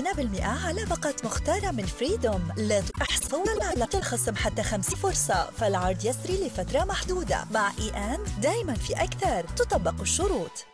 30% على باقات مختارة من فريدوم. لا تحصل على الخصم حتى 5 فرصة، فالعرض يسري لفترة محدودة. مع دايما في أكثر، تطبق الشروط.